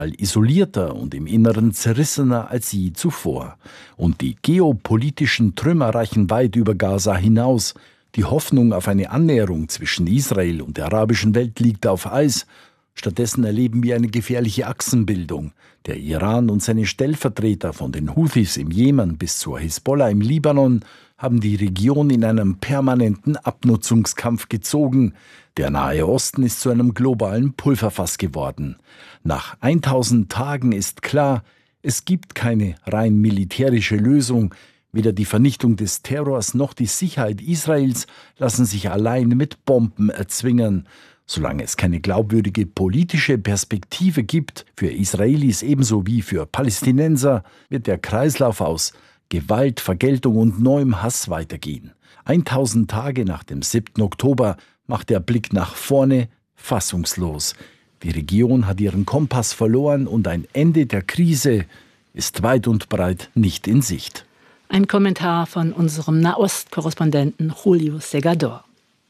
isolierter und im Inneren zerrissener als je zuvor. Und die geopolitischen Trümmer reichen weit über Gaza hinaus. Die Hoffnung auf eine Annäherung zwischen Israel und der arabischen Welt liegt auf Eis. Stattdessen erleben wir eine gefährliche Achsenbildung. Der Iran und seine Stellvertreter von den Houthis im Jemen bis zur Hisbollah im Libanon haben die Region in einem permanenten Abnutzungskampf gezogen. Der Nahe Osten ist zu einem globalen Pulverfass geworden. Nach 1000 Tagen ist klar, es gibt keine rein militärische Lösung. Weder die Vernichtung des Terrors noch die Sicherheit Israels lassen sich allein mit Bomben erzwingen. Solange es keine glaubwürdige politische Perspektive gibt, für Israelis ebenso wie für Palästinenser, wird der Kreislauf aus Gewalt, Vergeltung und neuem Hass weitergehen. 1000 Tage nach dem 7. Oktober macht der Blick nach vorne fassungslos. Die Region hat ihren Kompass verloren und ein Ende der Krise ist weit und breit nicht in Sicht. Ein Kommentar von unserem Nahost-Korrespondenten Julio Segador.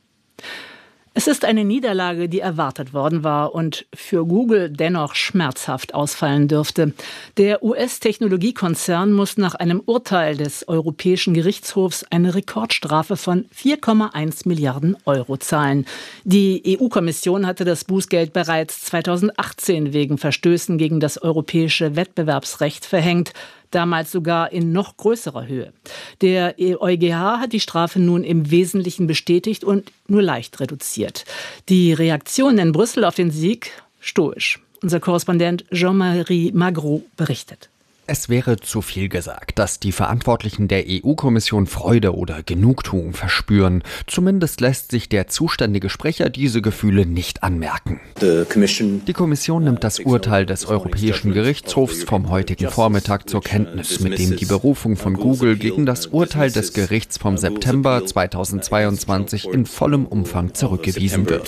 Es ist eine Niederlage, die erwartet worden war und für Google dennoch schmerzhaft ausfallen dürfte. Der US-Technologiekonzern muss nach einem Urteil des Europäischen Gerichtshofs eine Rekordstrafe von 4,1 Milliarden Euro zahlen. Die EU-Kommission hatte das Bußgeld bereits 2018 wegen Verstößen gegen das europäische Wettbewerbsrecht verhängt. Damals sogar in noch größerer Höhe. Der EuGH hat die Strafe nun im Wesentlichen bestätigt und nur leicht reduziert. Die Reaktion in Brüssel auf den Sieg stoisch. Unser Korrespondent Jean-Marie Magro berichtet. Es wäre zu viel gesagt, dass die Verantwortlichen der EU-Kommission Freude oder Genugtuung verspüren. Zumindest lässt sich der zuständige Sprecher diese Gefühle nicht anmerken. Die Kommission nimmt das Urteil des Europäischen Gerichtshofs vom heutigen Vormittag zur Kenntnis, mit dem die Berufung von Google gegen das Urteil des Gerichts vom September 2022 in vollem Umfang zurückgewiesen wird.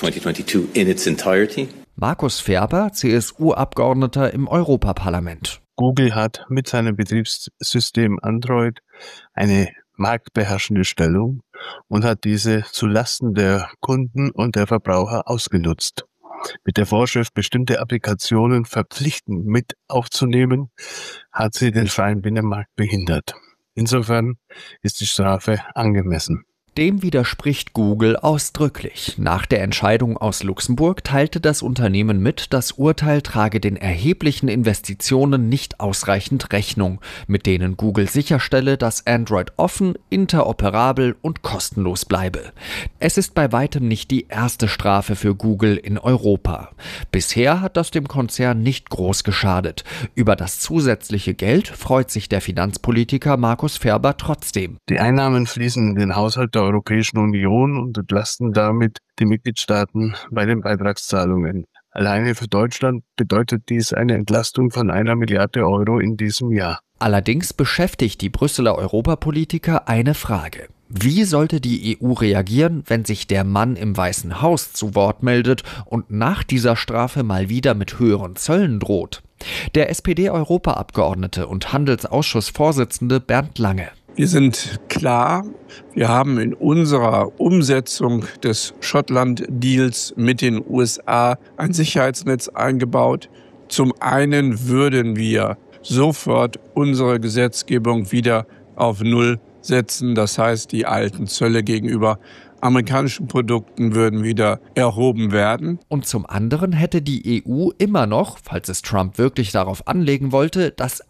Markus Ferber, CSU-Abgeordneter im Europaparlament. Google hat mit seinem Betriebssystem Android eine marktbeherrschende Stellung und hat diese zulasten der Kunden und der Verbraucher ausgenutzt. Mit der Vorschrift, bestimmte Applikationen verpflichtend mit aufzunehmen, hat sie den freien Binnenmarkt behindert. Insofern ist die Strafe angemessen. Dem widerspricht Google ausdrücklich. Nach der Entscheidung aus Luxemburg teilte das Unternehmen mit, das Urteil trage den erheblichen Investitionen nicht ausreichend Rechnung, mit denen Google sicherstelle, dass Android offen, interoperabel und kostenlos bleibe. Es ist bei weitem nicht die erste Strafe für Google in Europa. Bisher hat das dem Konzern nicht groß geschadet. Über das zusätzliche Geld freut sich der Finanzpolitiker Markus Ferber trotzdem. Die Einnahmen fließen in den Haushalt der Europäischen Union und entlasten damit die Mitgliedstaaten bei den Beitragszahlungen. Alleine für Deutschland bedeutet dies eine Entlastung von 1 Milliarde Euro in diesem Jahr. Allerdings beschäftigt die Brüsseler Europapolitiker eine Frage. Wie sollte die EU reagieren, wenn sich der Mann im Weißen Haus zu Wort meldet und nach dieser Strafe mal wieder mit höheren Zöllen droht? Der SPD-Europaabgeordnete und Handelsausschussvorsitzende Bernd Lange. Wir sind klar, wir haben in unserer Umsetzung des Schottland-Deals mit den USA ein Sicherheitsnetz eingebaut. Zum einen würden wir sofort unsere Gesetzgebung wieder auf Null setzen. Das heißt, die alten Zölle gegenüber amerikanischen Produkten würden wieder erhoben werden. Und zum anderen hätte die EU immer noch, falls es Trump wirklich darauf anlegen wollte, das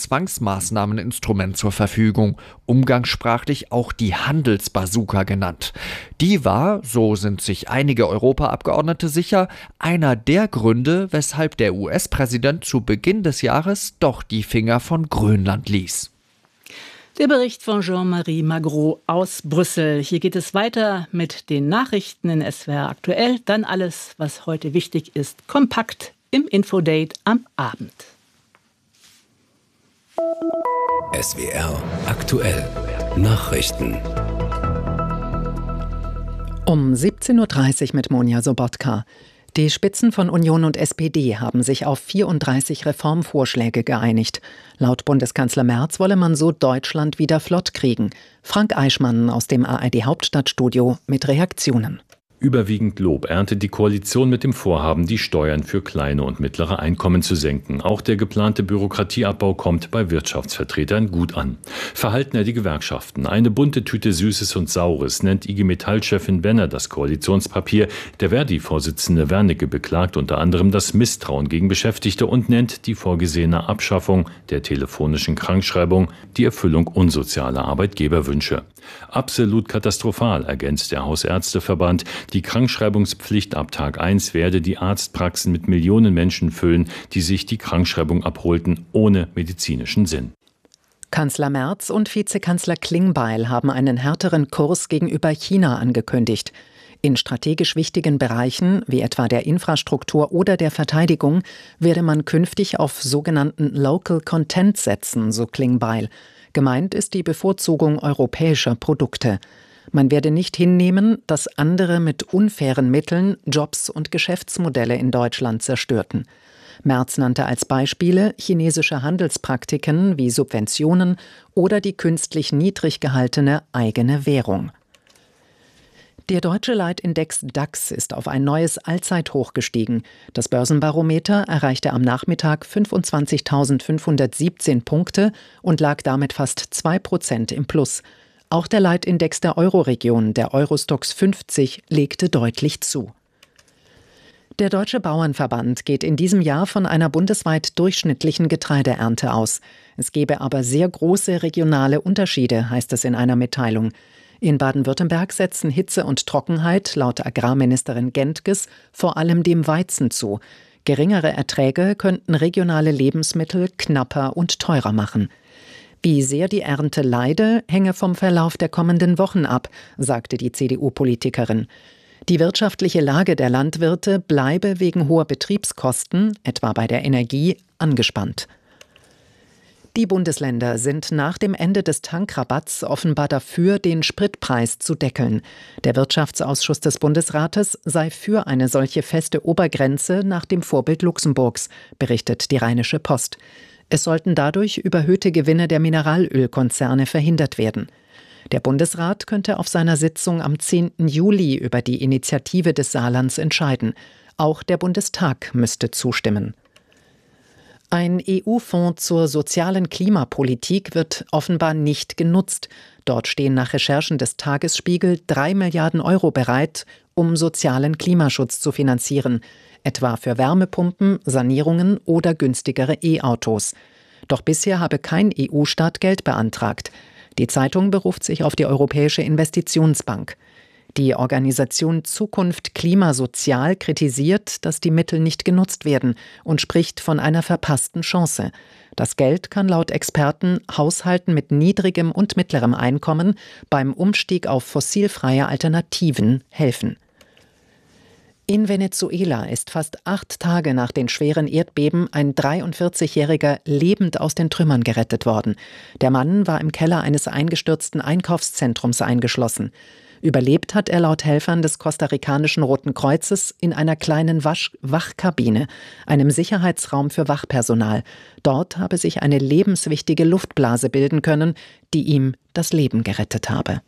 Anti-Zwangsmaßnahmen-Instrument zur Verfügung, umgangssprachlich auch die Handelsbazooka genannt. Die war, so sind sich einige Europaabgeordnete sicher, einer der Gründe, weshalb der US-Präsident zu Beginn des Jahres doch die Finger von Grönland ließ. Der Bericht von Jean-Marie Magro aus Brüssel. Hier geht es weiter mit den Nachrichten in SWR aktuell. Dann alles, was heute wichtig ist, kompakt im Infodate am Abend. SWR aktuell. Nachrichten. Um 17.30 Uhr mit Monja Sobotka. Die Spitzen von Union und SPD haben sich auf 34 Reformvorschläge geeinigt. Laut Bundeskanzler Merz wolle man so Deutschland wieder flott kriegen. Frank Eichmann aus dem ARD Hauptstadtstudio mit Reaktionen. Überwiegend Lob erntet die Koalition mit dem Vorhaben, die Steuern für kleine und mittlere Einkommen zu senken. Auch der geplante Bürokratieabbau kommt bei Wirtschaftsvertretern gut an. Verhalten er die Gewerkschaften. Eine bunte Tüte Süßes und Saures nennt IG Metall-Chefin Benner das Koalitionspapier. Der Verdi-Vorsitzende Wernicke beklagt unter anderem das Misstrauen gegen Beschäftigte und nennt die vorgesehene Abschaffung der telefonischen Krankschreibung die Erfüllung unsozialer Arbeitgeberwünsche. Absolut katastrophal, ergänzt der Hausärzteverband. Die Krankschreibungspflicht ab Tag 1 werde die Arztpraxen mit Millionen Menschen füllen, die sich die Krankschreibung abholten, ohne medizinischen Sinn. Kanzler Merz und Vizekanzler Klingbeil haben einen härteren Kurs gegenüber China angekündigt. In strategisch wichtigen Bereichen, wie etwa der Infrastruktur oder der Verteidigung, werde man künftig auf sogenannten Local Content setzen, so Klingbeil. Gemeint ist die Bevorzugung europäischer Produkte. Man werde nicht hinnehmen, dass andere mit unfairen Mitteln Jobs und Geschäftsmodelle in Deutschland zerstörten. Merz nannte als Beispiele chinesische Handelspraktiken wie Subventionen oder die künstlich niedrig gehaltene eigene Währung. Der deutsche Leitindex DAX ist auf ein neues Allzeithoch gestiegen. Das Börsenbarometer erreichte am Nachmittag 25.517 Punkte und lag damit fast 2% im Plus. Auch der Leitindex der Euroregion, der Eurostoxx 50, legte deutlich zu. Der Deutsche Bauernverband geht in diesem Jahr von einer bundesweit durchschnittlichen Getreideernte aus. Es gebe aber sehr große regionale Unterschiede, heißt es in einer Mitteilung. In Baden-Württemberg setzen Hitze und Trockenheit laut Agrarministerin Gentges vor allem dem Weizen zu. Geringere Erträge könnten regionale Lebensmittel knapper und teurer machen. Wie sehr die Ernte leide, hänge vom Verlauf der kommenden Wochen ab, sagte die CDU-Politikerin. Die wirtschaftliche Lage der Landwirte bleibe wegen hoher Betriebskosten, etwa bei der Energie, angespannt. Die Bundesländer sind nach dem Ende des Tankrabatts offenbar dafür, den Spritpreis zu deckeln. Der Wirtschaftsausschuss des Bundesrates sei für eine solche feste Obergrenze nach dem Vorbild Luxemburgs, berichtet die Rheinische Post. Es sollten dadurch überhöhte Gewinne der Mineralölkonzerne verhindert werden. Der Bundesrat könnte auf seiner Sitzung am 10. Juli über die Initiative des Saarlands entscheiden. Auch der Bundestag müsste zustimmen. Ein EU-Fonds zur sozialen Klimapolitik wird offenbar nicht genutzt. Dort stehen nach Recherchen des Tagesspiegel 3 Milliarden Euro bereit, um sozialen Klimaschutz zu finanzieren, etwa für Wärmepumpen, Sanierungen oder günstigere E-Autos. Doch bisher habe kein EU-Staat Geld beantragt. Die Zeitung beruft sich auf die Europäische Investitionsbank. Die Organisation Zukunft Klimasozial kritisiert, dass die Mittel nicht genutzt werden und spricht von einer verpassten Chance. Das Geld kann laut Experten Haushalten mit niedrigem und mittlerem Einkommen beim Umstieg auf fossilfreie Alternativen helfen. In Venezuela ist fast 8 Tage nach den schweren Erdbeben ein 43-Jähriger lebend aus den Trümmern gerettet worden. Der Mann war im Keller eines eingestürzten Einkaufszentrums eingeschlossen. Überlebt hat er laut Helfern des kostarikanischen Roten Kreuzes in einer kleinen Wachkabine, einem Sicherheitsraum für Wachpersonal. Dort habe sich eine lebenswichtige Luftblase bilden können, die ihm das Leben gerettet habe.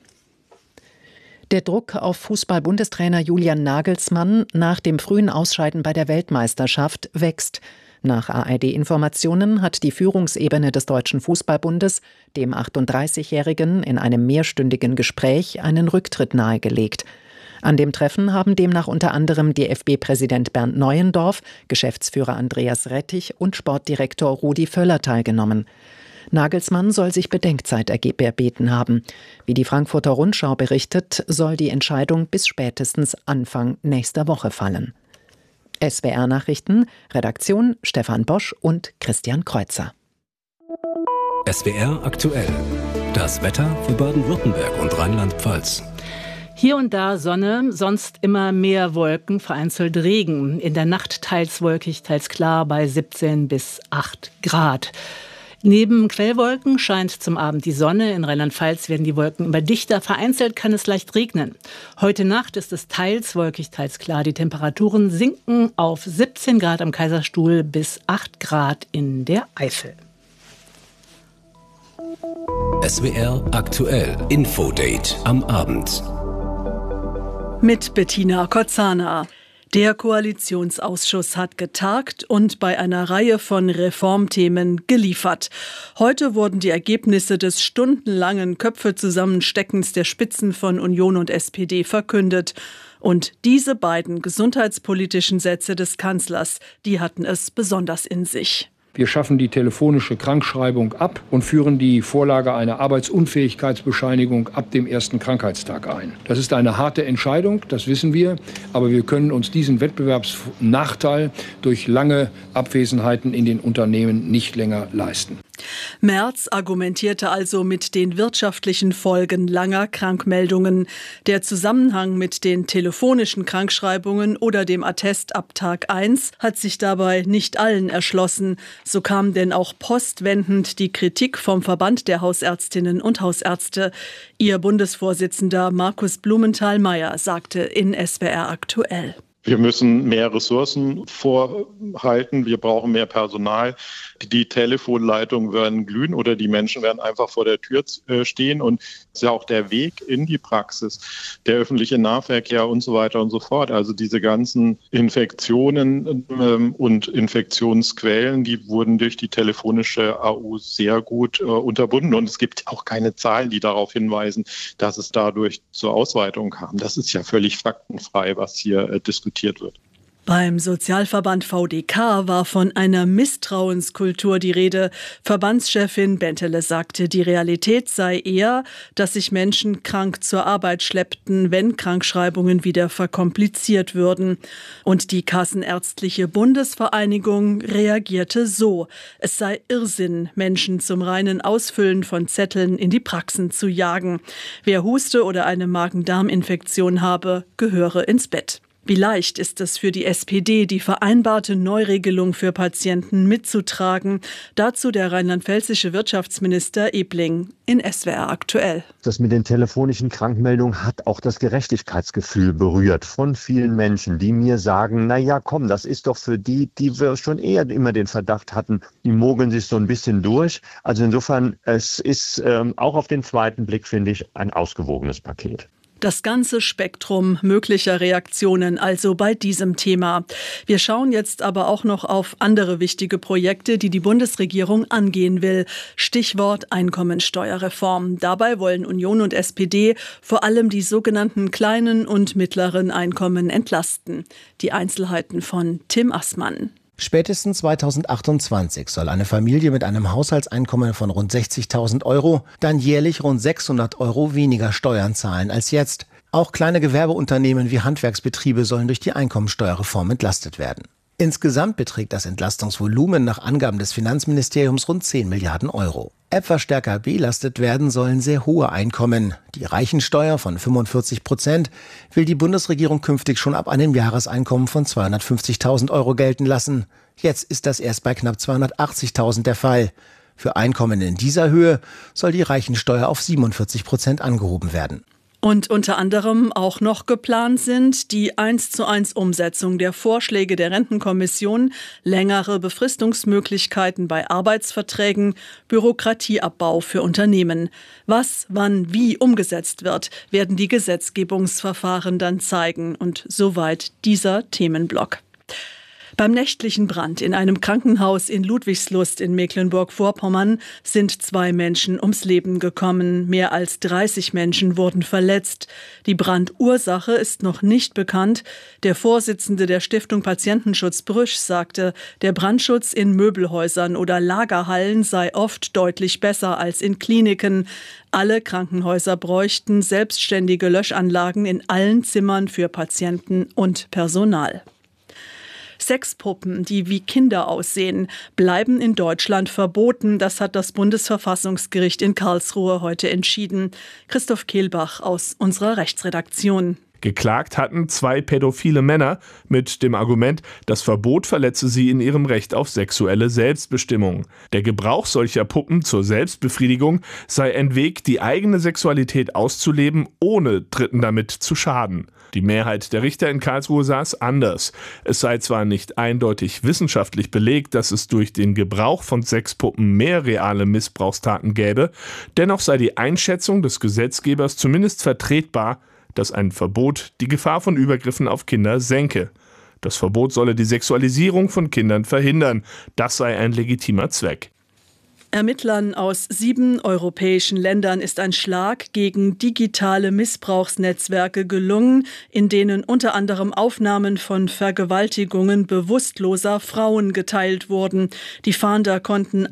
Der Druck auf Fußball-Bundestrainer Julian Nagelsmann nach dem frühen Ausscheiden bei der Weltmeisterschaft wächst. Nach ARD-Informationen hat die Führungsebene des Deutschen Fußballbundes dem 38-Jährigen in einem mehrstündigen Gespräch einen Rücktritt nahegelegt. An dem Treffen haben demnach unter anderem DFB-Präsident Bernd Neuendorf, Geschäftsführer Andreas Rettich und Sportdirektor Rudi Völler teilgenommen. Nagelsmann soll sich Bedenkzeit erbeten haben. Wie die Frankfurter Rundschau berichtet, soll die Entscheidung bis spätestens Anfang nächster Woche fallen. SWR-Nachrichten, Redaktion Stefan Bosch und Christian Kreuzer. SWR aktuell. Das Wetter für Baden-Württemberg und Rheinland-Pfalz. Hier und da Sonne, sonst immer mehr Wolken, vereinzelt Regen. In der Nacht teils wolkig, teils klar bei 17 bis 8 Grad. Neben Quellwolken scheint zum Abend die Sonne. In Rheinland-Pfalz werden die Wolken immer dichter. Vereinzelt kann es leicht regnen. Heute Nacht ist es teils wolkig, teils klar. Die Temperaturen sinken auf 17 Grad am Kaiserstuhl bis 8 Grad in der Eifel. SWR aktuell. Infodate am Abend. Mit Bettina Kozana. Der Koalitionsausschuss hat getagt und bei einer Reihe von Reformthemen geliefert. Heute wurden die Ergebnisse des stundenlangen Köpfe-Zusammensteckens der Spitzen von Union und SPD verkündet. Und diese beiden gesundheitspolitischen Sätze des Kanzlers, die hatten es besonders in sich. Wir schaffen die telefonische Krankschreibung ab und führen die Vorlage einer Arbeitsunfähigkeitsbescheinigung ab dem ersten Krankheitstag ein. Das ist eine harte Entscheidung, das wissen wir, aber wir können uns diesen Wettbewerbsnachteil durch lange Abwesenheiten in den Unternehmen nicht länger leisten. Merz argumentierte also mit den wirtschaftlichen Folgen langer Krankmeldungen. Der Zusammenhang mit den telefonischen Krankschreibungen oder dem Attest ab Tag 1 hat sich dabei nicht allen erschlossen. So kam denn auch postwendend die Kritik vom Verband der Hausärztinnen und Hausärzte. Ihr Bundesvorsitzender Markus Blumenthal-Meyer sagte in SWR aktuell: Wir müssen mehr Ressourcen vorhalten, wir brauchen mehr Personal. Die Telefonleitungen werden glühen oder die Menschen werden einfach vor der Tür stehen. Und das ist ja auch der Weg in die Praxis, der öffentliche Nahverkehr und so weiter und so fort. Also diese ganzen Infektionen und Infektionsquellen, die wurden durch die telefonische AU sehr gut unterbunden. Und es gibt auch keine Zahlen, die darauf hinweisen, dass es dadurch zur Ausweitung kam. Das ist ja völlig faktenfrei, was hier diskutiert wird. Beim Sozialverband VDK war von einer Misstrauenskultur die Rede. Verbandschefin Bentele sagte, die Realität sei eher, dass sich Menschen krank zur Arbeit schleppten, wenn Krankschreibungen wieder verkompliziert würden. Und die Kassenärztliche Bundesvereinigung reagierte so: Es sei Irrsinn, Menschen zum reinen Ausfüllen von Zetteln in die Praxen zu jagen. Wer Huste oder eine Magen-Darm-Infektion habe, gehöre ins Bett. Wie leicht ist es für die SPD, die vereinbarte Neuregelung für Patienten mitzutragen? Dazu der rheinland-pfälzische Wirtschaftsminister Ebling in SWR aktuell. Das mit den telefonischen Krankmeldungen hat auch das Gerechtigkeitsgefühl berührt von vielen Menschen, die mir sagen, na ja, komm, das ist doch für die wir schon eher immer den Verdacht hatten, die mogeln sich so ein bisschen durch. Also insofern, es ist auch auf den zweiten Blick, finde ich, ein ausgewogenes Paket. Das ganze Spektrum möglicher Reaktionen also bei diesem Thema. Wir schauen jetzt aber auch noch auf andere wichtige Projekte, die die Bundesregierung angehen will. Stichwort Einkommensteuerreform. Dabei wollen Union und SPD vor allem die sogenannten kleinen und mittleren Einkommen entlasten. Die Einzelheiten von Tim Assmann. Spätestens 2028 soll eine Familie mit einem Haushaltseinkommen von rund 60.000 Euro dann jährlich rund 600 Euro weniger Steuern zahlen als jetzt. Auch kleine Gewerbeunternehmen wie Handwerksbetriebe sollen durch die Einkommensteuerreform entlastet werden. Insgesamt beträgt das Entlastungsvolumen nach Angaben des Finanzministeriums rund 10 Milliarden Euro. Etwas stärker belastet werden sollen sehr hohe Einkommen. Die Reichensteuer von 45% will die Bundesregierung künftig schon ab einem Jahreseinkommen von 250.000 Euro gelten lassen. Jetzt ist das erst bei knapp 280.000 der Fall. Für Einkommen in dieser Höhe soll die Reichensteuer auf 47% angehoben werden. Und unter anderem auch noch geplant sind die 1:1 Umsetzung der Vorschläge der Rentenkommission, längere Befristungsmöglichkeiten bei Arbeitsverträgen, Bürokratieabbau für Unternehmen. Was, wann, wie umgesetzt wird, werden die Gesetzgebungsverfahren dann zeigen. Und soweit dieser Themenblock. Beim nächtlichen Brand in einem Krankenhaus in Ludwigslust in Mecklenburg-Vorpommern sind 2 Menschen ums Leben gekommen. Mehr als 30 Menschen wurden verletzt. Die Brandursache ist noch nicht bekannt. Der Vorsitzende der Stiftung Patientenschutz Brüsch sagte, der Brandschutz in Möbelhäusern oder Lagerhallen sei oft deutlich besser als in Kliniken. Alle Krankenhäuser bräuchten selbstständige Löschanlagen in allen Zimmern für Patienten und Personal. Sexpuppen, die wie Kinder aussehen, bleiben in Deutschland verboten. Das hat das Bundesverfassungsgericht in Karlsruhe heute entschieden. Christoph Kehlbach aus unserer Rechtsredaktion. Geklagt hatten 2 pädophile Männer mit dem Argument, das Verbot verletze sie in ihrem Recht auf sexuelle Selbstbestimmung. Der Gebrauch solcher Puppen zur Selbstbefriedigung sei ein Weg, die eigene Sexualität auszuleben, ohne Dritten damit zu schaden. Die Mehrheit der Richter in Karlsruhe sah es anders. Es sei zwar nicht eindeutig wissenschaftlich belegt, dass es durch den Gebrauch von Sexpuppen mehr reale Missbrauchstaten gäbe, dennoch sei die Einschätzung des Gesetzgebers zumindest vertretbar, dass ein Verbot die Gefahr von Übergriffen auf Kinder senke. Das Verbot solle die Sexualisierung von Kindern verhindern. Das sei ein legitimer Zweck. Ermittlern aus 7 europäischen Ländern ist ein Schlag gegen digitale Missbrauchsnetzwerke gelungen, in denen unter anderem Aufnahmen von Vergewaltigungen bewusstloser Frauen geteilt wurden. Die Fahnder konnten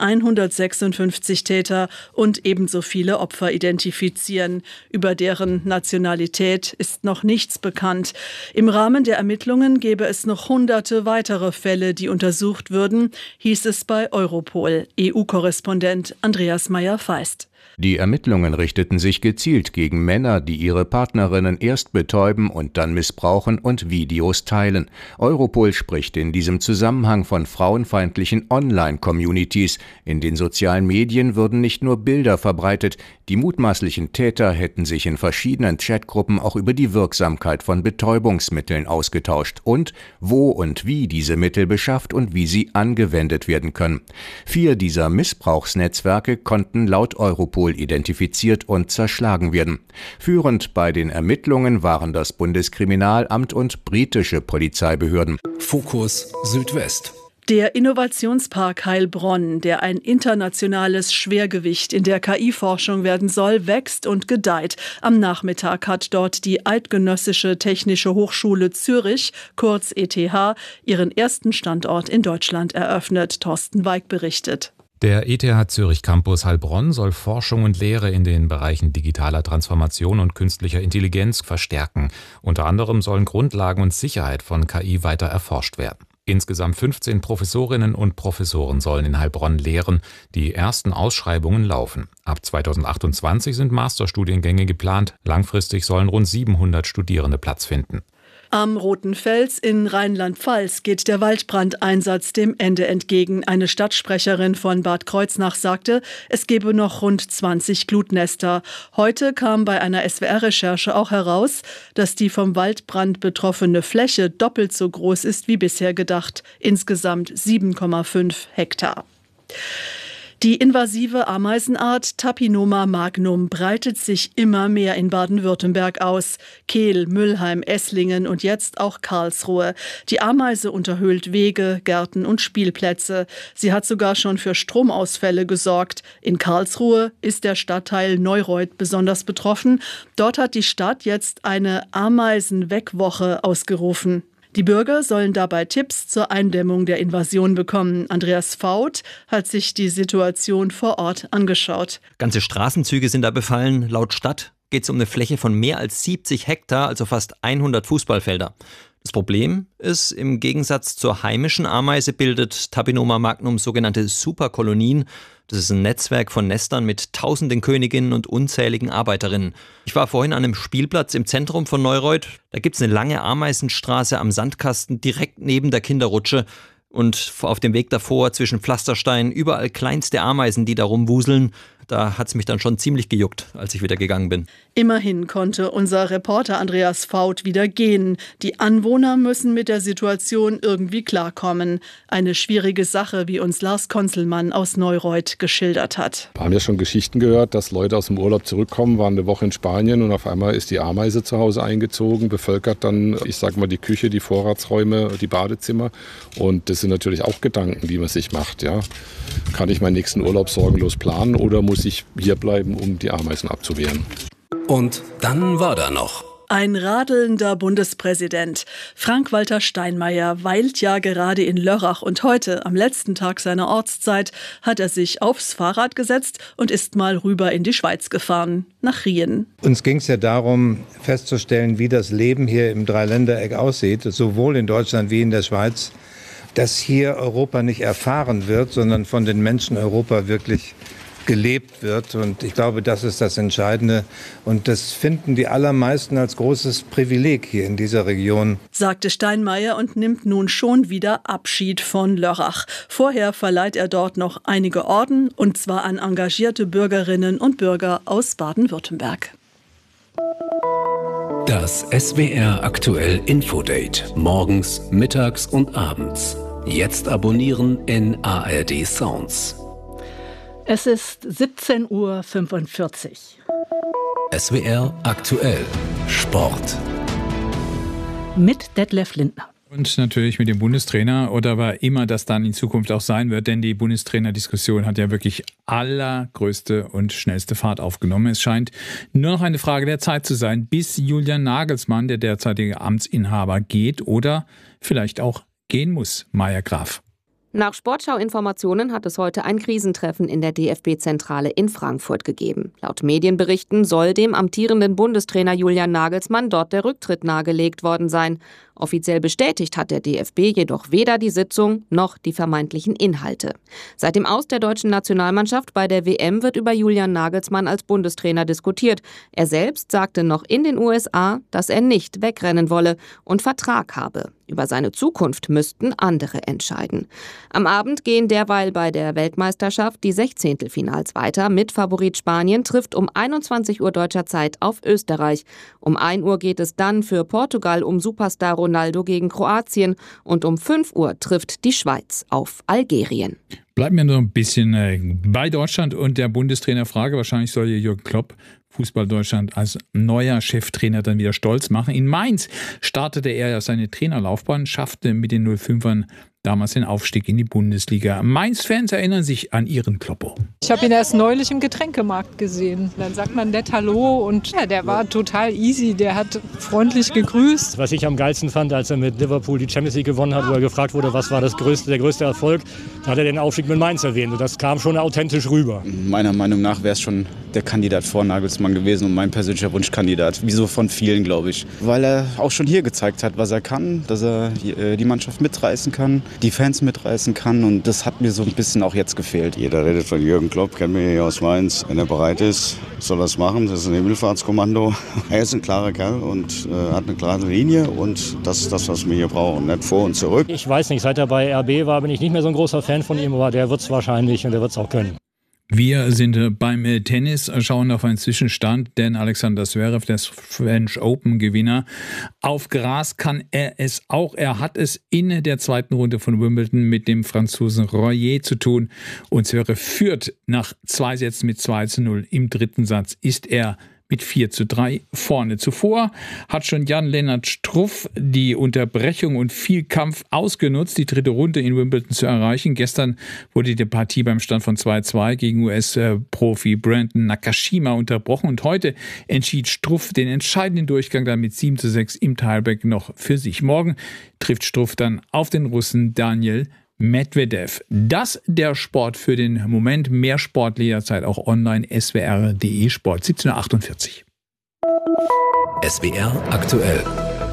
156 Täter und ebenso viele Opfer identifizieren. Über deren Nationalität ist noch nichts bekannt. Im Rahmen der Ermittlungen gäbe es noch hunderte weitere Fälle, die untersucht würden, hieß es bei Europol. EU-Korrespondent Andreas Meyer-Feist. Die Ermittlungen richteten sich gezielt gegen Männer, die ihre Partnerinnen erst betäuben und dann missbrauchen und Videos teilen. Europol spricht in diesem Zusammenhang von frauenfeindlichen Online-Communities. In den sozialen Medien würden nicht nur Bilder verbreitet, die mutmaßlichen Täter hätten sich in verschiedenen Chatgruppen auch über die Wirksamkeit von Betäubungsmitteln ausgetauscht und wo und wie diese Mittel beschafft und wie sie angewendet werden können. 4 dieser Missbrauchsnetzwerke konnten laut Europol identifiziert und zerschlagen werden. Führend bei den Ermittlungen waren das Bundeskriminalamt und britische Polizeibehörden. Fokus Südwest. Der Innovationspark Heilbronn, der ein internationales Schwergewicht in der KI-Forschung werden soll, wächst und gedeiht. Am Nachmittag hat dort die Eidgenössische Technische Hochschule Zürich, kurz ETH, ihren ersten Standort in Deutschland eröffnet. Thorsten Weig berichtet. Der ETH Zürich Campus Heilbronn soll Forschung und Lehre in den Bereichen digitaler Transformation und künstlicher Intelligenz verstärken. Unter anderem sollen Grundlagen und Sicherheit von KI weiter erforscht werden. Insgesamt 15 Professorinnen und Professoren sollen in Heilbronn lehren. Die ersten Ausschreibungen laufen. Ab 2028 sind Masterstudiengänge geplant. Langfristig sollen rund 700 Studierende Platz finden. Am Roten Fels in Rheinland-Pfalz geht der Waldbrandeinsatz dem Ende entgegen. Eine Stadtsprecherin von Bad Kreuznach sagte, es gebe noch rund 20 Glutnester. Heute kam bei einer SWR-Recherche auch heraus, dass die vom Waldbrand betroffene Fläche doppelt so groß ist wie bisher gedacht. Insgesamt 7,5 Hektar. Die invasive Ameisenart Tapinoma magnum breitet sich immer mehr in Baden-Württemberg aus. Kehl, Mülheim, Esslingen und jetzt auch Karlsruhe. Die Ameise unterhöhlt Wege, Gärten und Spielplätze. Sie hat sogar schon für Stromausfälle gesorgt. In Karlsruhe ist der Stadtteil Neureuth besonders betroffen. Dort hat die Stadt jetzt eine Ameisenwegwoche ausgerufen. Die Bürger sollen dabei Tipps zur Eindämmung der Invasion bekommen. Andreas Faut hat sich die Situation vor Ort angeschaut. Ganze Straßenzüge sind da befallen. Laut Stadt geht es um eine Fläche von mehr als 70 Hektar, also fast 100 Fußballfelder. Das Problem ist, im Gegensatz zur heimischen Ameise bildet Tapinoma magnum sogenannte Superkolonien. Das ist ein Netzwerk von Nestern mit tausenden Königinnen und unzähligen Arbeiterinnen. Ich war vorhin an einem Spielplatz im Zentrum von Neureuth. Da gibt es eine lange Ameisenstraße am Sandkasten direkt neben der Kinderrutsche. Und auf dem Weg davor zwischen Pflastersteinen überall kleinste Ameisen, die da rumwuseln. Da hat es mich dann schon ziemlich gejuckt, als ich wieder gegangen bin. Immerhin konnte unser Reporter Andreas Faut wieder gehen. Die Anwohner müssen mit der Situation irgendwie klarkommen. Eine schwierige Sache, wie uns Lars Konzelmann aus Neureuth geschildert hat. Wir haben ja schon Geschichten gehört, dass Leute aus dem Urlaub zurückkommen, waren eine Woche in Spanien und auf einmal ist die Ameise zu Hause eingezogen, bevölkert dann, ich sag mal, die Küche, die Vorratsräume, die Badezimmer. Und das sind natürlich auch Gedanken, die man sich macht. Ja. Kann ich meinen nächsten Urlaub sorgenlos planen oder muss ich hier bleiben, um die Ameisen abzuwehren? Und dann war da noch ein radelnder Bundespräsident. Frank-Walter Steinmeier weilt ja gerade in Lörrach und heute, am letzten Tag seiner Ortszeit, hat er sich aufs Fahrrad gesetzt und ist mal rüber in die Schweiz gefahren, nach Rien. Uns ging es ja darum, festzustellen, wie das Leben hier im Dreiländereck aussieht, sowohl in Deutschland wie in der Schweiz, dass hier Europa nicht erfahren wird, sondern von den Menschen Europa wirklich gelebt wird. Und ich glaube, das ist das Entscheidende. Und das finden die allermeisten als großes Privileg hier in dieser Region. Sagte Steinmeier und nimmt nun schon wieder Abschied von Lörrach. Vorher verleiht er dort noch einige Orden, und zwar an engagierte Bürgerinnen und Bürger aus Baden-Württemberg. Das SWR aktuell Infodate. Morgens, mittags und abends. Jetzt abonnieren in ARD Sounds. Es ist 17:45 Uhr. SWR aktuell Sport. Mit Detlef Lindner. Und natürlich mit dem Bundestrainer oder wer immer das dann in Zukunft auch sein wird, denn die Bundestrainer-Diskussion hat ja wirklich allergrößte und schnellste Fahrt aufgenommen. Es scheint nur noch eine Frage der Zeit zu sein, bis Julian Nagelsmann, der derzeitige Amtsinhaber, geht oder vielleicht auch gehen muss. Maja Graf. Nach Sportschau-Informationen hat es heute ein Krisentreffen in der DFB-Zentrale in Frankfurt gegeben. Laut Medienberichten soll dem amtierenden Bundestrainer Julian Nagelsmann dort der Rücktritt nahegelegt worden sein. Offiziell bestätigt hat der DFB jedoch weder die Sitzung noch die vermeintlichen Inhalte. Seit dem Aus der deutschen Nationalmannschaft bei der WM wird über Julian Nagelsmann als Bundestrainer diskutiert. Er selbst sagte noch in den USA, dass er nicht wegrennen wolle und Vertrag habe. Über seine Zukunft müssten andere entscheiden. Am Abend gehen derweil bei der Weltmeisterschaft die 16. weiter. Mitfavorit Spanien trifft um 21 Uhr deutscher Zeit auf Österreich. Um 1 Uhr geht es dann für Portugal um Superstar Ronaldo gegen Kroatien und um 5 Uhr trifft die Schweiz auf Algerien. Bleiben wir noch ein bisschen bei Deutschland und der Bundestrainerfrage. Wahrscheinlich soll Jürgen Klopp Fußball Deutschland als neuer Cheftrainer dann wieder stolz machen. In Mainz startete er ja seine Trainerlaufbahn, schaffte mit den 05ern damals den Aufstieg in die Bundesliga. Mainz-Fans erinnern sich an ihren Kloppo. Ich habe ihn erst neulich im Getränkemarkt gesehen. Dann sagt man nett Hallo und ja, der war total easy. Der hat freundlich gegrüßt. Was ich am geilsten fand, als er mit Liverpool die Champions League gewonnen hat, wo er gefragt wurde, was war der größte Erfolg, da hat er den Aufstieg mit Mainz erwähnt. Und das kam schon authentisch rüber. Meiner Meinung nach wäre es schon der Kandidat vor Nagelsmann gewesen und mein persönlicher Wunschkandidat. Wieso von vielen, glaube ich. Weil er auch schon hier gezeigt hat, was er kann, dass er die Mannschaft mitreißen kann, die Fans mitreißen kann und das hat mir so ein bisschen auch jetzt gefehlt. Jeder redet von Jürgen Klopp, kennen wir hier aus Mainz. Wenn er bereit ist, soll er es machen. Das ist ein Himmelfahrtskommando. Er ist ein klarer Kerl und hat eine klare Linie und das ist das, was wir hier brauchen. Nicht vor und zurück. Ich weiß nicht, seit er bei RB war, bin ich nicht mehr so ein großer Fan von ihm, aber der wird es wahrscheinlich und der wird es auch können. Wir sind beim Tennis, schauen auf einen Zwischenstand, denn Alexander Zverev, der French Open-Gewinner, auf Gras kann er es auch. Er hat es in der zweiten Runde von Wimbledon mit dem Franzosen Royer zu tun und Zverev führt nach 2 Sätzen mit 2:0. Im dritten Satz ist er mit 4:3 vorne. Zuvor hat schon Jan-Lennart Struff die Unterbrechung und viel Kampf ausgenutzt, die dritte Runde in Wimbledon zu erreichen. Gestern wurde die Partie beim Stand von 2:2 gegen US-Profi Brandon Nakashima unterbrochen und heute entschied Struff den entscheidenden Durchgang dann mit 7:6 im Tiebreak noch für sich. Morgen trifft Struff dann auf den Russen Daniel Medvedev. Das der Sport für den Moment. Mehr Sport jederzeit auch online. swr.de Sport. 17:48 Uhr. SWR aktuell.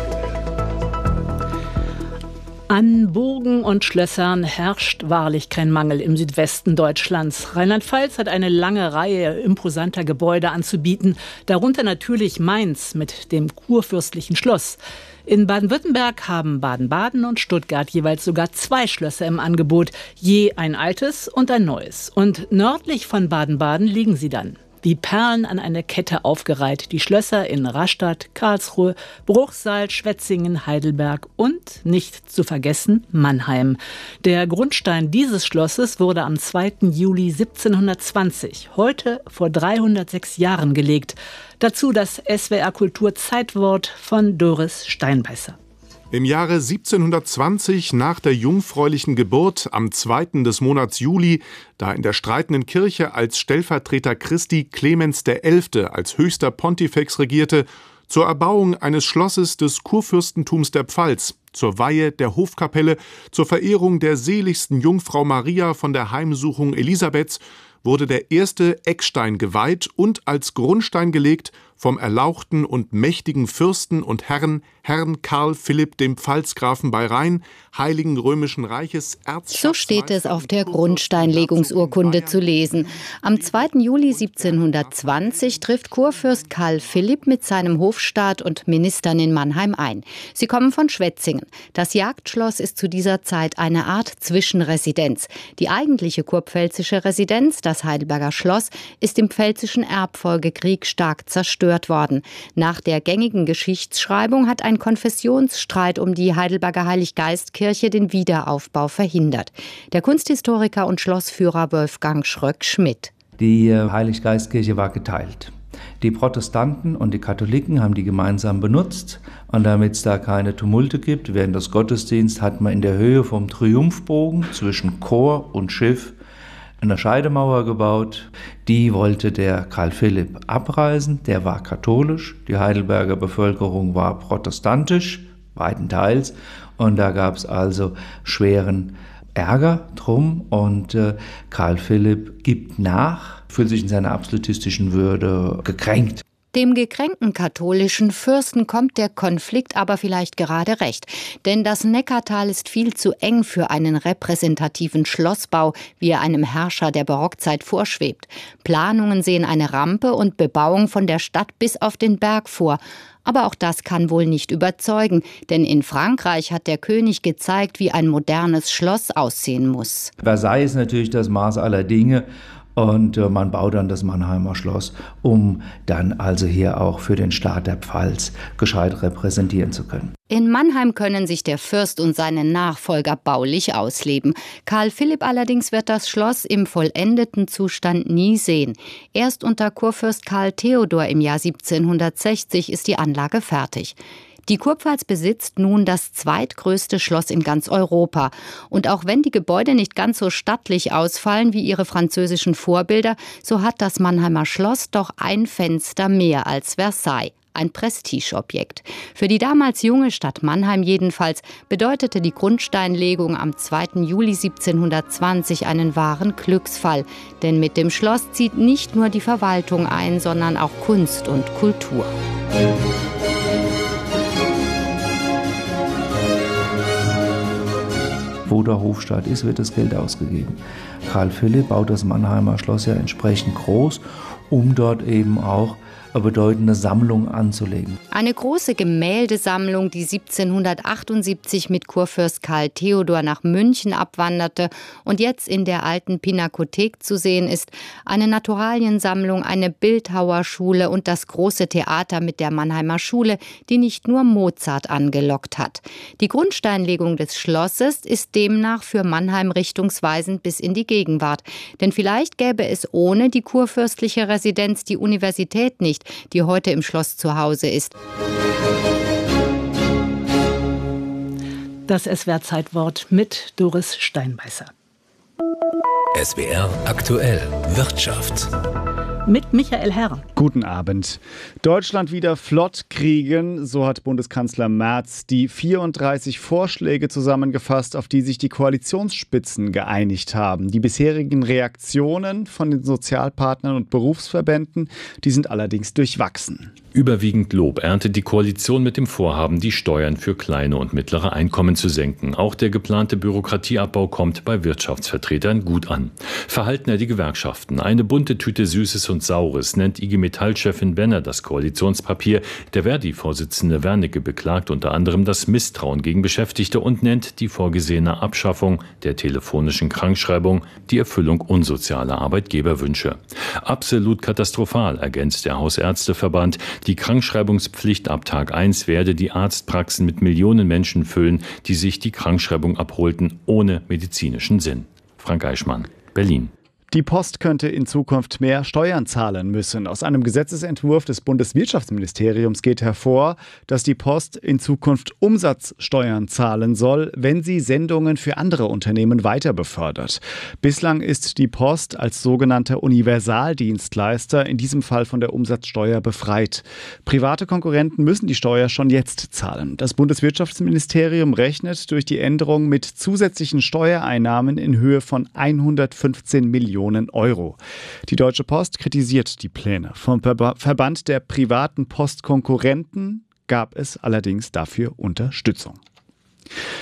An Burgen und Schlössern herrscht wahrlich kein Mangel im Südwesten Deutschlands. Rheinland-Pfalz hat eine lange Reihe imposanter Gebäude anzubieten, darunter natürlich Mainz mit dem kurfürstlichen Schloss. In Baden-Württemberg haben Baden-Baden und Stuttgart jeweils sogar 2 Schlösser im Angebot, je ein altes und ein neues. Und nördlich von Baden-Baden liegen sie dann. Wie Perlen an eine Kette aufgereiht. Die Schlösser in Rastatt, Karlsruhe, Bruchsal, Schwetzingen, Heidelberg und, nicht zu vergessen, Mannheim. Der Grundstein dieses Schlosses wurde am 2. Juli 1720, heute vor 306 Jahren gelegt. Dazu das SWR Kultur Zeitwort von Doris Steinbeißer. Im Jahre 1720, nach der jungfräulichen Geburt, am 2. des Monats Juli, da in der streitenden Kirche als Stellvertreter Christi Clemens XI. Als höchster Pontifex regierte, zur Erbauung eines Schlosses des Kurfürstentums der Pfalz, zur Weihe der Hofkapelle, zur Verehrung der seligsten Jungfrau Maria von der Heimsuchung Elisabeths, wurde der erste Eckstein geweiht und als Grundstein gelegt vom erlauchten und mächtigen Fürsten und Herrn Karl Philipp dem Pfalzgrafen bei Rhein, Heiligen Römischen Reiches So steht es auf der Grundsteinlegungsurkunde zu lesen. Am 2. Juli 1720 trifft Kurfürst Karl Philipp mit seinem Hofstaat und Ministern in Mannheim ein. Sie kommen von Schwetzingen. Das Jagdschloss ist zu dieser Zeit eine Art Zwischenresidenz. Die eigentliche kurpfälzische Residenz, das Heidelberger Schloss, ist im Pfälzischen Erbfolgekrieg stark zerstört zerstört worden. Nach der gängigen Geschichtsschreibung hat ein Konfessionsstreit um die Heidelberger Heiliggeistkirche den Wiederaufbau verhindert. Der Kunsthistoriker und Schlossführer Wolfgang Schröck-Schmidt. Die Heiliggeistkirche war geteilt. Die Protestanten und die Katholiken haben die gemeinsam benutzt. Und damit es da keine Tumulte gibt, während des Gottesdienstes hat man in der Höhe vom Triumphbogen zwischen Chor und Schiff eine Scheidemauer gebaut. Die wollte der Karl Philipp abreißen. Der war katholisch. Die Heidelberger Bevölkerung war protestantisch, weitenteils. Und da gab es also schweren Ärger drum. Und Karl Philipp gibt nach, fühlt sich in seiner absolutistischen Würde gekränkt. Dem gekränkten katholischen Fürsten kommt der Konflikt aber vielleicht gerade recht. Denn das Neckartal ist viel zu eng für einen repräsentativen Schlossbau, wie er einem Herrscher der Barockzeit vorschwebt. Planungen sehen eine Rampe und Bebauung von der Stadt bis auf den Berg vor. Aber auch das kann wohl nicht überzeugen, denn in Frankreich hat der König gezeigt, wie ein modernes Schloss aussehen muss. Versailles ist natürlich das Maß aller Dinge. Und man baut dann das Mannheimer Schloss, um dann also hier auch für den Staat der Pfalz gescheit repräsentieren zu können. In Mannheim können sich der Fürst und seine Nachfolger baulich ausleben. Karl Philipp allerdings wird das Schloss im vollendeten Zustand nie sehen. Erst unter Kurfürst Karl Theodor im Jahr 1760 ist die Anlage fertig. Die Kurpfalz besitzt nun das zweitgrößte Schloss in ganz Europa. Und auch wenn die Gebäude nicht ganz so stattlich ausfallen wie ihre französischen Vorbilder, so hat das Mannheimer Schloss doch ein Fenster mehr als Versailles. Ein Prestigeobjekt. Für die damals junge Stadt Mannheim jedenfalls bedeutete die Grundsteinlegung am 2. Juli 1720 einen wahren Glücksfall. Denn mit dem Schloss zieht nicht nur die Verwaltung ein, sondern auch Kunst und Kultur. Wo der Hofstaat ist, wird das Geld ausgegeben. Karl Philipp baut das Mannheimer Schloss ja entsprechend groß, um dort eben auch eine bedeutende Sammlung anzulegen. Eine große Gemäldesammlung, die 1778 mit Kurfürst Karl Theodor nach München abwanderte und jetzt in der alten Pinakothek zu sehen ist. Eine Naturaliensammlung, eine Bildhauerschule und das große Theater mit der Mannheimer Schule, die nicht nur Mozart angelockt hat. Die Grundsteinlegung des Schlosses ist demnach für Mannheim richtungsweisend bis in die Gegenwart. Denn vielleicht gäbe es ohne die kurfürstliche Residenz die Universität nicht, die heute im Schloss zu Hause ist. Das SWR-Zeitwort mit Doris Steinbeißer. SWR aktuell Wirtschaft. Mit Michael Herr. Guten Abend. Deutschland wieder flott kriegen, so hat Bundeskanzler Merz die 34 Vorschläge zusammengefasst, auf die sich die Koalitionsspitzen geeinigt haben. Die bisherigen Reaktionen von den Sozialpartnern und Berufsverbänden, die sind allerdings durchwachsen. Überwiegend Lob erntet die Koalition mit dem Vorhaben, die Steuern für kleine und mittlere Einkommen zu senken. Auch der geplante Bürokratieabbau kommt bei Wirtschaftsvertretern gut an. Verhalten die Gewerkschaften. Eine bunte Tüte Süßes und Saures nennt IG Metall-Chefin Benner das Koalitionspapier. Der Verdi-Vorsitzende Wernicke beklagt unter anderem das Misstrauen gegen Beschäftigte und nennt die vorgesehene Abschaffung der telefonischen Krankschreibung die Erfüllung unsozialer Arbeitgeberwünsche. Absolut katastrophal, ergänzt der Hausärzteverband. Die Krankschreibungspflicht ab Tag 1 werde die Arztpraxen mit Millionen Menschen füllen, die sich die Krankschreibung abholten, ohne medizinischen Sinn. Frank Eichmann, Berlin. Die Post könnte in Zukunft mehr Steuern zahlen müssen. Aus einem Gesetzesentwurf des Bundeswirtschaftsministeriums geht hervor, dass die Post in Zukunft Umsatzsteuern zahlen soll, wenn sie Sendungen für andere Unternehmen weiter befördert. Bislang ist die Post als sogenannter Universaldienstleister in diesem Fall von der Umsatzsteuer befreit. Private Konkurrenten müssen die Steuer schon jetzt zahlen. Das Bundeswirtschaftsministerium rechnet durch die Änderung mit zusätzlichen Steuereinnahmen in Höhe von 115 Millionen Euro. Die Deutsche Post kritisiert die Pläne. Vom Verband der privaten Postkonkurrenten gab es allerdings dafür Unterstützung.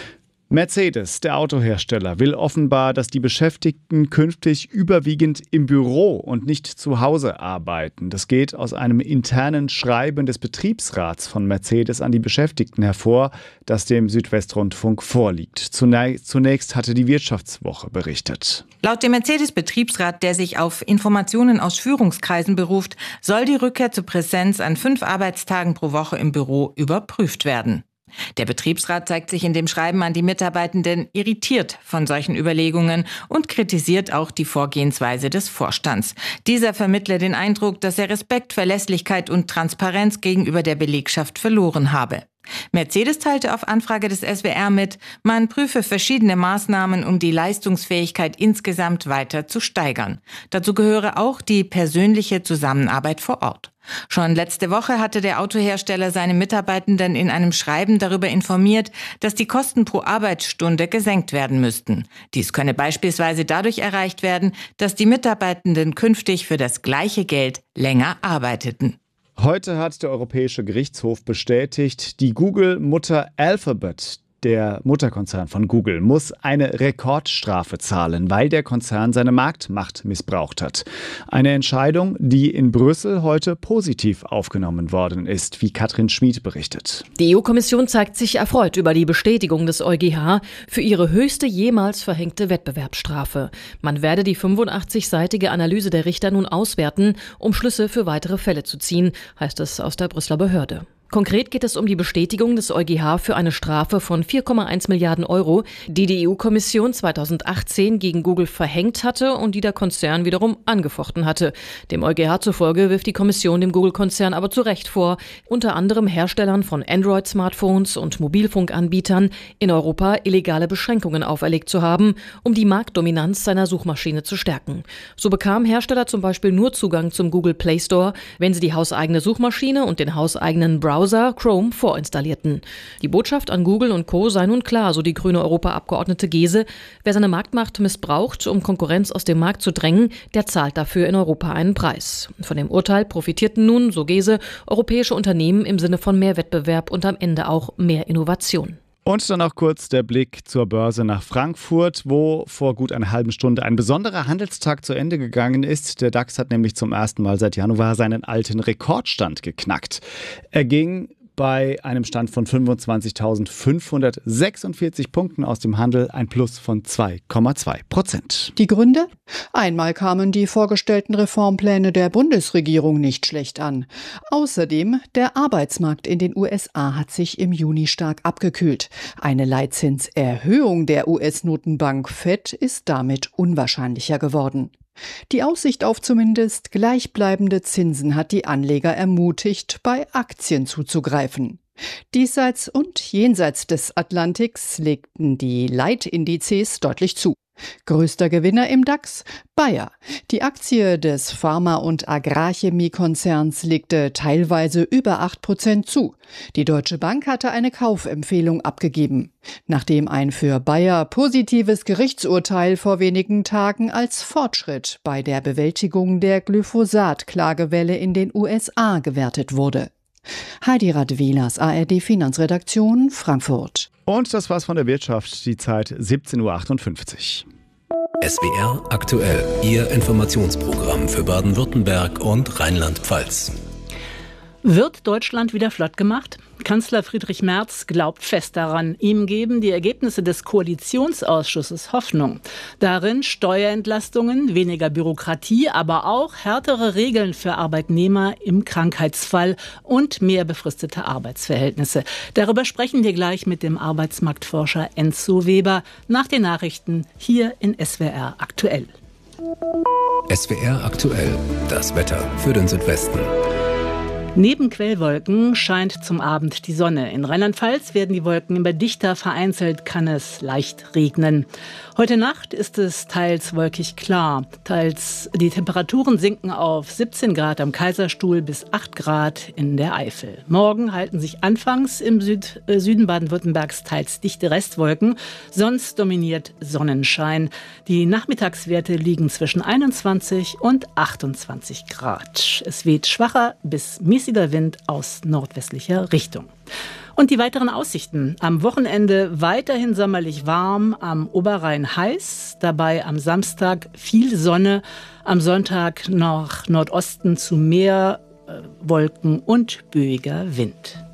Mercedes, der Autohersteller, will offenbar, dass die Beschäftigten künftig überwiegend im Büro und nicht zu Hause arbeiten. Das geht aus einem internen Schreiben des Betriebsrats von Mercedes an die Beschäftigten hervor, das dem Südwestrundfunk vorliegt. Zunächst hatte die Wirtschaftswoche berichtet. Laut dem Mercedes-Betriebsrat, der sich auf Informationen aus Führungskreisen beruft, soll die Rückkehr zur Präsenz an 5 Arbeitstagen pro Woche im Büro überprüft werden. Der Betriebsrat zeigt sich in dem Schreiben an die Mitarbeitenden irritiert von solchen Überlegungen und kritisiert auch die Vorgehensweise des Vorstands. Dieser vermittle den Eindruck, dass er Respekt, Verlässlichkeit und Transparenz gegenüber der Belegschaft verloren habe. Mercedes teilte auf Anfrage des SWR mit, man prüfe verschiedene Maßnahmen, um die Leistungsfähigkeit insgesamt weiter zu steigern. Dazu gehöre auch die persönliche Zusammenarbeit vor Ort. Schon letzte Woche hatte der Autohersteller seine Mitarbeitenden in einem Schreiben darüber informiert, dass die Kosten pro Arbeitsstunde gesenkt werden müssten. Dies könne beispielsweise dadurch erreicht werden, dass die Mitarbeitenden künftig für das gleiche Geld länger arbeiteten. Heute hat der Europäische Gerichtshof bestätigt, die Google-Mutter Alphabet, der Mutterkonzern von Google, muss eine Rekordstrafe zahlen, weil der Konzern seine Marktmacht missbraucht hat. Eine Entscheidung, die in Brüssel heute positiv aufgenommen worden ist, wie Katrin Schmid berichtet. Die EU-Kommission zeigt sich erfreut über die Bestätigung des EuGH für ihre höchste jemals verhängte Wettbewerbsstrafe. Man werde die 85-seitige Analyse der Richter nun auswerten, um Schlüsse für weitere Fälle zu ziehen, heißt es aus der Brüsseler Behörde. Konkret geht es um die Bestätigung des EuGH für eine Strafe von 4,1 Milliarden Euro, die die EU-Kommission 2018 gegen Google verhängt hatte und die der Konzern wiederum angefochten hatte. Dem EuGH zufolge wirft die Kommission dem Google-Konzern aber zu Recht vor, unter anderem Herstellern von Android-Smartphones und Mobilfunkanbietern in Europa illegale Beschränkungen auferlegt zu haben, um die Marktdominanz seiner Suchmaschine zu stärken. So bekamen Hersteller zum Beispiel nur Zugang zum Google Play Store, wenn sie die hauseigene Suchmaschine und den hauseigenen Browser Chrome vorinstallierten. Die Botschaft an Google und Co. sei nun klar, so die grüne Europaabgeordnete Gese. Wer seine Marktmacht missbraucht, um Konkurrenz aus dem Markt zu drängen, der zahlt dafür in Europa einen Preis. Von dem Urteil profitierten nun, so Gese, europäische Unternehmen im Sinne von mehr Wettbewerb und am Ende auch mehr Innovation. Und dann noch kurz der Blick zur Börse nach Frankfurt, wo vor gut einer halben Stunde ein besonderer Handelstag zu Ende gegangen ist. Der DAX hat nämlich zum ersten Mal seit Januar seinen alten Rekordstand geknackt. Er ging bei einem Stand von 25.546 Punkten aus dem Handel, ein Plus von 2,2%. Die Gründe? Einmal kamen die vorgestellten Reformpläne der Bundesregierung nicht schlecht an. Außerdem, der Arbeitsmarkt in den USA hat sich im Juni stark abgekühlt. Eine Leitzinserhöhung der US-Notenbank Fed ist damit unwahrscheinlicher geworden. Die Aussicht auf zumindest gleichbleibende Zinsen hat die Anleger ermutigt, bei Aktien zuzugreifen. Diesseits und jenseits des Atlantiks legten die Leitindizes deutlich zu. Größter Gewinner im DAX? Bayer. Die Aktie des Pharma- und Agrarchemiekonzerns legte teilweise über 8% zu. Die Deutsche Bank hatte eine Kaufempfehlung abgegeben, nachdem ein für Bayer positives Gerichtsurteil vor wenigen Tagen als Fortschritt bei der Bewältigung der Glyphosat-Klagewelle in den USA gewertet wurde. Heidi Radwilas, ARD-Finanzredaktion, Frankfurt. Und das war's von der Wirtschaft, die Zeit 17.58 Uhr. SWR aktuell, Ihr Informationsprogramm für Baden-Württemberg und Rheinland-Pfalz. Wird Deutschland wieder flott gemacht? Kanzler Friedrich Merz glaubt fest daran. Ihm geben die Ergebnisse des Koalitionsausschusses Hoffnung. Darin Steuerentlastungen, weniger Bürokratie, aber auch härtere Regeln für Arbeitnehmer im Krankheitsfall und mehr befristete Arbeitsverhältnisse. Darüber sprechen wir gleich mit dem Arbeitsmarktforscher Enzo Weber nach den Nachrichten hier in SWR aktuell. SWR aktuell, das Wetter für den Südwesten. Neben Quellwolken scheint zum Abend die Sonne. In Rheinland-Pfalz werden die Wolken immer dichter, vereinzelt kann es leicht regnen. Heute Nacht ist es teils wolkig klar. Teils die Temperaturen sinken auf 17 Grad am Kaiserstuhl bis 8 Grad in der Eifel. Morgen halten sich anfangs im Süden Baden-Württembergs teils dichte Restwolken. Sonst dominiert Sonnenschein. Die Nachmittagswerte liegen zwischen 21 und 28 Grad. Es weht schwacher bis mäßiger Wind aus nordwestlicher Richtung. Und die weiteren Aussichten. Am Wochenende weiterhin sommerlich warm, am Oberrhein heiß, dabei am Samstag viel Sonne, am Sonntag nach Nordosten zu mehr Wolken und böiger Wind.